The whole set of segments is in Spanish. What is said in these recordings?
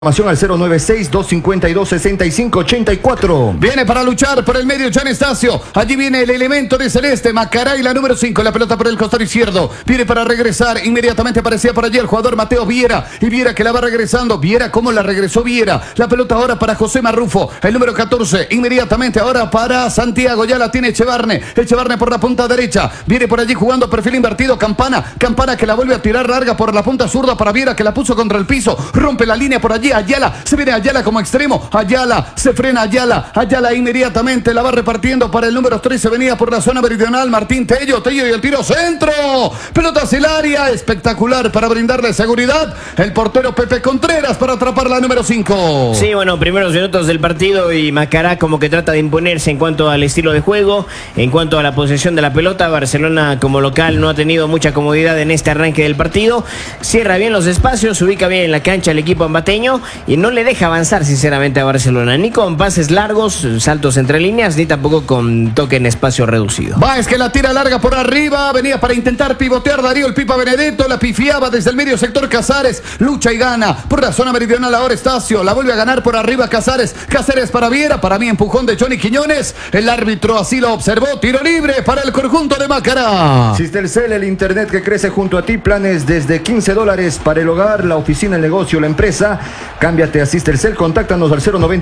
Información al 096-252-6584. Viene para luchar por el medio Jan Estacio. Allí viene el elemento de celeste, Macaray, la número 5. La pelota por el costado izquierdo. Viene para regresar. Inmediatamente aparecía por allí el jugador Mateo Viera. Y Viera que la va regresando. Viera cómo la regresó Viera. La pelota ahora para José Marrufo. El número 14. Inmediatamente ahora para Santiago. Ya la tiene Echevarne. Echevarne por la punta derecha. Viene por allí jugando perfil invertido. Campana. Campana que la vuelve a tirar larga por la punta zurda para Viera que la puso contra el piso. Rompe la línea por allí. Ayala, se viene Ayala como extremo, Ayala, se frena Ayala inmediatamente la va repartiendo para el número 13, venía por la zona meridional, Martín Tello y el tiro centro, pelota hacia el área, espectacular para brindarle seguridad, el portero Pepe Contreras para atrapar la número 5. Sí, bueno, primeros minutos del partido y Macará como que trata de imponerse en cuanto al estilo de juego, en cuanto a la posesión de la pelota. Barcelona como local no ha tenido mucha comodidad en este arranque del partido, cierra bien los espacios, se ubica bien en la cancha el equipo ambateño y no le deja avanzar sinceramente a Barcelona, ni con pases largos, saltos entre líneas, ni tampoco con toque en espacio reducido. Báez que la tira larga por arriba, venía para intentar pivotear Darío el Pipa Benedetto, la pifiaba desde el medio sector Casares, lucha y gana por la zona meridional ahora Estacio, la vuelve a ganar por arriba Casares, Casares para Viera, para mí empujón de Johnny Quiñones, el árbitro así lo observó, tiro libre para el conjunto de Macará. Cistercel, el internet que crece junto a ti, planes desde $15 para el hogar, la oficina, el negocio, la empresa. Cámbiate a Cistercel, contáctanos al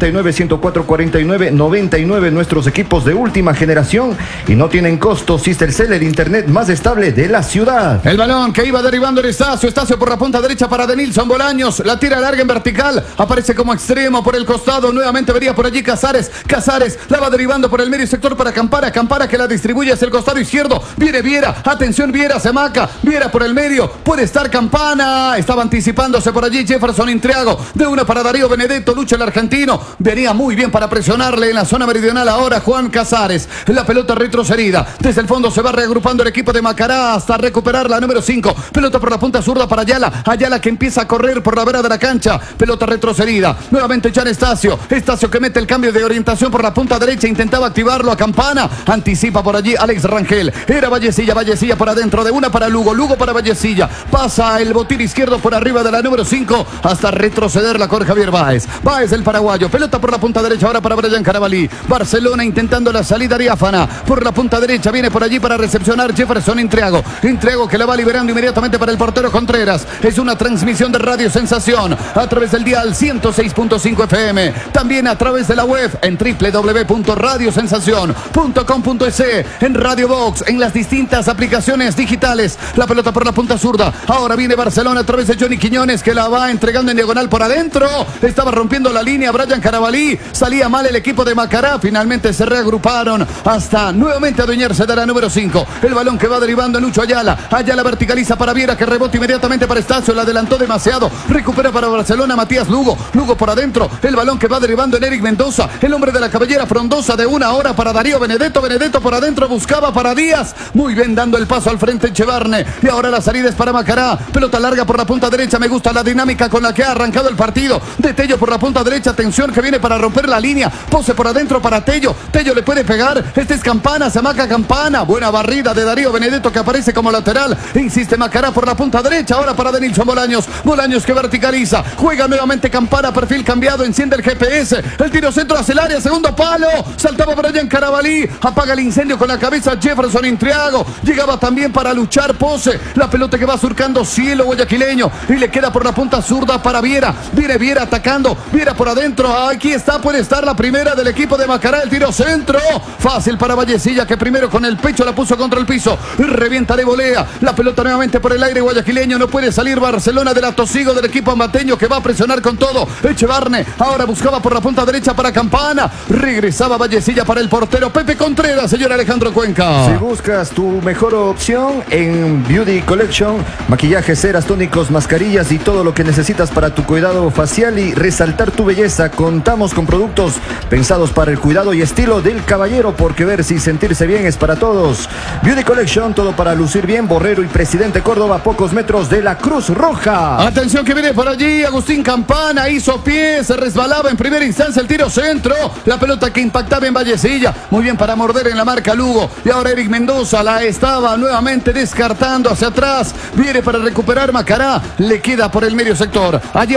099-104-49-99, nuestros equipos de última generación y no tienen costo. Cistercel, el internet más estable de la ciudad. El balón que iba derribando el Estacio por la punta derecha para Denilson Bolaños, la tira larga en vertical, aparece como extremo por el costado, nuevamente venía por allí Casares, la va derribando por el medio sector para Campana que la distribuye hacia el costado izquierdo, viene Viera, atención Viera, se maca, Viera por el medio, puede estar Campana, estaba anticipándose por allí Jefferson Intriago, de una para Darío Benedetto, lucha el argentino, venía muy bien para presionarle en la zona meridional ahora Juan Casares, la pelota retrocedida, desde el fondo se va reagrupando el equipo de Macará hasta recuperar la número 5, pelota por la punta zurda para Ayala que empieza a correr por la vera de la cancha, pelota retrocedida, nuevamente Jan Estacio que mete el cambio de orientación por la punta derecha, intentaba activarlo a Campana, anticipa por allí Alex Rangel, era Vallecilla por adentro, de una para Lugo para Vallecilla, pasa el botín izquierdo por arriba de la número 5 hasta retroceder la con Javier Báez el paraguayo, pelota por la punta derecha ahora para Brian Carabalí, Barcelona intentando la salida diáfana, por la punta derecha viene por allí para recepcionar Jefferson Intriago que la va liberando inmediatamente para el portero Contreras, es una transmisión de Radio Sensación, a través del dial 106.5 FM, también a través de la web en www.radiosensacion.com.es, en Radio Box, en las distintas aplicaciones digitales, la pelota por la punta zurda, ahora viene Barcelona a través de Johnny Quiñones que la va entregando en diagonal por adentro, estaba rompiendo la línea Brian Carabalí, salía mal el equipo de Macará, finalmente se reagruparon hasta nuevamente adueñarse de la número 5, el balón que va derivando en Lucho Ayala verticaliza para Viera que rebota inmediatamente para Estacio, la adelantó demasiado, recupera para Barcelona Matías Lugo por adentro, el balón que va derivando en Eric Mendoza, el hombre de la cabellera frondosa, de una hora para Darío Benedetto por adentro buscaba para Díaz, muy bien dando el paso al frente Echevarne, y ahora la salida es para Macará, pelota larga por la punta derecha, me gusta la dinámica con la que ha arrancado el partido, de Tello por la punta derecha, atención que viene para romper la línea, pose por adentro para Tello le puede pegar, este es Campana, se maca Campana, buena barrida de Darío Benedetto que aparece como lateral, insiste Macará por la punta derecha, ahora para Denilson Bolaños que verticaliza, juega nuevamente Campana, perfil cambiado, enciende el GPS, el tiro centro hacia el área, segundo palo, saltaba Brian Carabalí, apaga el incendio con la cabeza Jefferson Intriago, llegaba también para luchar Pose, la pelota que va surcando cielo guayaquileño, y le queda por la punta zurda para Viera, viene Viera atacando, Viera por adentro, aquí está, puede estar la primera del equipo de Macará, el tiro centro, fácil para Vallecilla que primero con el pecho la puso contra el piso, revienta de volea, la pelota nuevamente por el aire guayaquileño, no puede salir Barcelona del atosigo del equipo ambateño que va a presionar con todo, Echevarne, ahora buscaba por la punta derecha para Campana, regresaba Vallecilla para el portero Pepe Contreras, señor Alejandro Cuenca. Si buscas tu mejor opción en Beauty Collection, maquillajes, ceras, tónicos, mascarillas y todo lo que necesitas para tu cuidado facial y resaltar tu belleza, contamos con productos pensados para el cuidado y estilo del caballero, porque verse y sentirse bien es para todos. Beauty Collection, todo para lucir bien, Borrero y Presidente Córdoba, a pocos metros de la Cruz Roja. Atención que viene por allí Agustín Campana, hizo pie, se resbalaba en primera instancia el tiro centro, la pelota que impactaba en Vallecilla, muy bien para morder en la marca Lugo, y ahora Eric Mendoza la estaba nuevamente descartando hacia atrás, viene para recuperar Macará, le queda por el medio sector, allí aparecía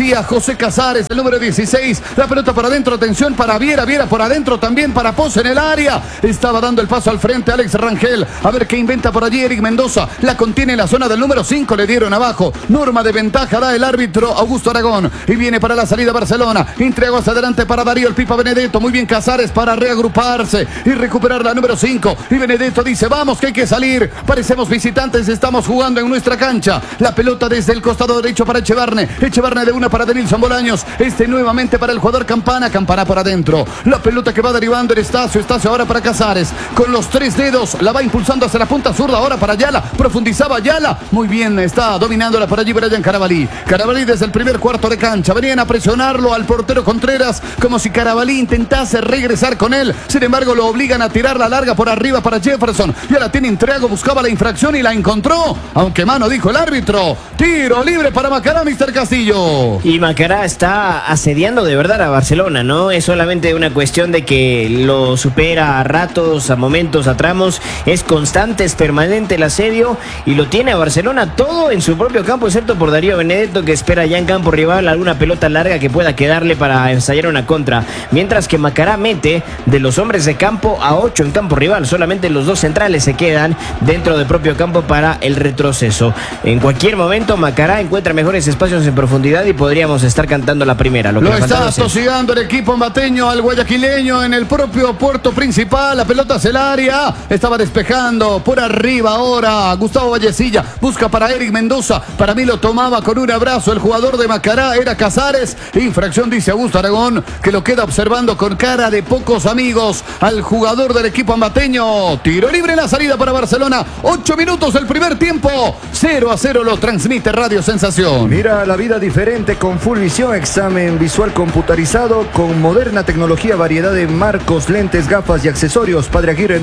salía José Casares, el número 16. La pelota para adentro, atención para Viera. Viera por adentro también para Pose en el área. Estaba dando el paso al frente Alex Rangel. A ver qué inventa por allí Eric Mendoza. La contiene en la zona del número 5. Le dieron abajo. Norma de ventaja da el árbitro Augusto Aragón. Y viene para la salida Barcelona. Entrega hacia adelante para Darío el Pipa Benedetto. Muy bien Casares para reagruparse y recuperar la número 5. Y Benedetto dice, vamos que hay que salir. Parecemos visitantes, estamos jugando en nuestra cancha. La pelota desde el costado derecho para Echevarne. Echevarne de una para Denilson Bolaños. Nuevamente para el jugador Campana. Campana por adentro. La pelota que va derivando el Estacio. Estacio ahora para Casares. Con los 3 dedos la va impulsando hacia la punta zurda. Ahora para Ayala. Profundizaba Ayala. Muy bien, está dominándola por allí Brian Carabalí. Carabalí desde el primer cuarto de cancha. Venían a presionarlo al portero Contreras. Como si Carabalí intentase regresar con él. Sin embargo, lo obligan a tirar la larga por arriba para Jefferson. Y ahora tiene Intriago. Buscaba la infracción y la encontró. Aunque mano dijo el árbitro. Tiro libre para Macará, Mr. Castillo. Y Macará está asediando de verdad a Barcelona, ¿no? Es solamente una cuestión de que lo supera a ratos, a momentos, a tramos. Es constante, es permanente el asedio y lo tiene a Barcelona todo en su propio campo, excepto por Darío Benedetto, que espera ya en campo rival alguna pelota larga que pueda quedarle para ensayar una contra. Mientras que Macará mete de los hombres de campo a 8 en campo rival. Solamente los 2 centrales se quedan dentro del propio campo para el retroceso. En cualquier momento Macará encuentra mejores espacios en profundidad y podríamos estar cantando la primera. Lo está tosigando el equipo ambateño al guayaquileño en el propio puerto principal. La pelota hacia el área. Estaba despejando por arriba ahora Gustavo Vallecilla. Busca para Eric Mendoza. Para mí lo tomaba con un abrazo el jugador de Macará. Era Casares. Infracción, dice Augusto Aragón, que lo queda observando con cara de pocos amigos al jugador del equipo ambateño. Tiro libre en la salida para Barcelona. 8 minutos del primer tiempo. 0-0 lo transmite Radio Sensación. Mira la vida diferente con Full Visión, examen visual computarizado con moderna tecnología, variedad de marcos, lentes, gafas y accesorios. Padre Aguirre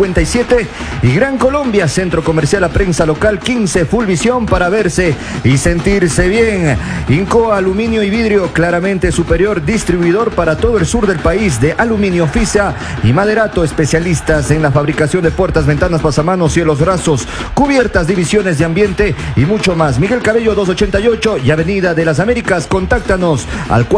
957 y Gran Colombia, Centro Comercial La Prensa Local 15. Full Visión para verse y sentirse bien. Incoa Aluminio y Vidrio, claramente superior, distribuidor para todo el sur del país de aluminio, Fisa y Maderato, especialistas en la fabricación de puertas, ventanas, pasamanos, cielos rasos, cubiertas, divisiones de ambiente y mucho más. Miguel Cabello 288 y Avenida de las Américas. Contáctanos al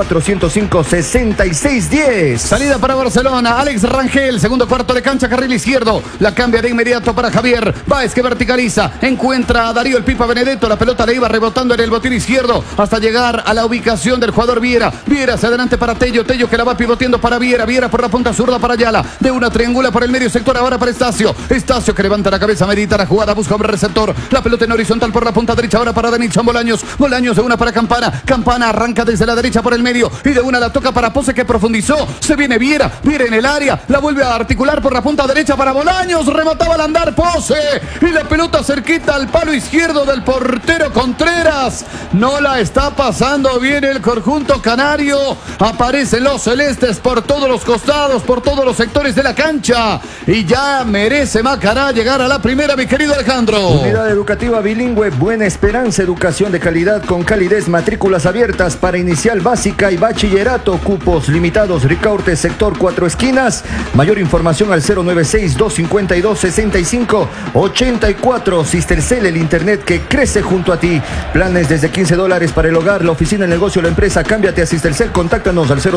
405-6610. Salida para Barcelona. Alex Rangel, segundo cuarto de cancha, carril izquierdo. La cambia de inmediato para Javier Báez, que verticaliza. Encuentra a Darío el Pipa Benedetto. La pelota le iba rebotando en el botín izquierdo hasta llegar a la ubicación del jugador Viera. Viera hacia adelante para Tello. Tello que la va pivoteando para Viera. Viera por la punta zurda para Ayala. De una triangula por el medio sector ahora para Estacio. Estacio que levanta la cabeza, medita la jugada, busca un receptor. La pelota en horizontal por la punta derecha ahora para Denilson Bolaños. Bolaños de una para Campana. Campana arranca desde la derecha por el medio y de una la toca para Pose, que profundizó. Se viene Viera. Viera en el área. La vuelve a articular por la punta derecha para Bolaños. Remataba al andar Pose. Y la pelota cerquita al palo izquierdo del portero Contreras. No la está pasando bien el conjunto canario. Aparecen los celestes por todos los costados, por todos los sectores de la cancha. Y ya merece Macará llegar a la primera, mi querido Alejandro. Unidad educativa bilingüe Buena Esperanza, educación de calidad con calidez, matrículas abiertas para inicial, básica y bachillerato, cupos limitados, Ricaurte, sector 4 esquinas. Mayor información al 096-252-6584. Cistercel, el internet que crece junto a ti. Planes desde $15 para el hogar, la oficina, el negocio, la empresa. Cámbiate a Cistercel, contáctanos al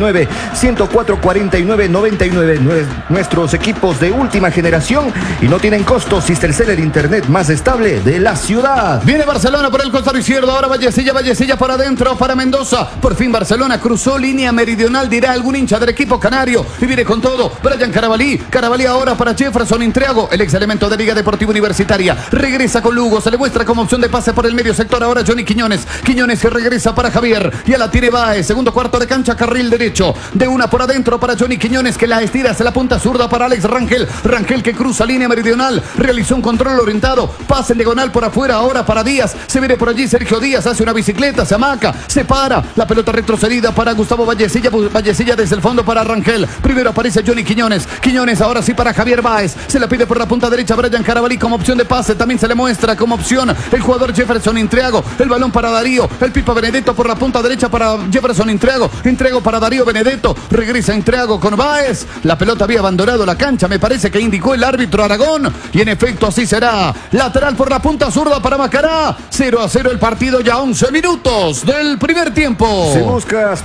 099-104-49-99. Nuestros equipos de última generación y no tienen costos. Cistercel, el internet más estable de la ciudad. Viene Barcelona por el costado izquierdo, ahora Vallecilla por adentro para Mendoza. Por fin Barcelona cruzó línea meridional, dirá algún hincha del equipo canario. Y viene con todo Brian Carabalí. Carabalí ahora para Jefferson Intriago, el ex elemento de Liga Deportiva Universitaria. Regresa con Lugo, se le muestra como opción de pase por el medio sector ahora Johnny Quiñones. Quiñones que regresa para Javier. Y a la tiene Baez, segundo cuarto de cancha, carril derecho. De una por adentro para Johnny Quiñones, que la estira hacia la punta zurda para Alex Rangel. Rangel que cruza línea meridional, realizó un control orientado, pase en diagonal por afuera ahora para Díaz. Se viene por allí Sergio Díaz, hace una bicicleta, se amaca, se para. La pelota retrocedida para Gustavo Vallecilla. Vallecilla desde el fondo para Rangel. Primero aparece Johnny Quiñones. Quiñones ahora sí para Javier Báez. Se la pide por la punta derecha Brian Carabalí como opción de pase. También se le muestra como opción el jugador Jefferson Intriago. El balón para Darío. El Pipa Benedetto por la punta derecha para Jefferson Intriago. Intriago para Darío Benedetto. Regresa Intriago con Báez. La pelota había abandonado la cancha, me parece que indicó el árbitro Aragón. Y en efecto así será. Lateral por la punta zurda para Macará. 0-0 el partido, ya 11 minutos. minutos del primer tiempo. Si buscas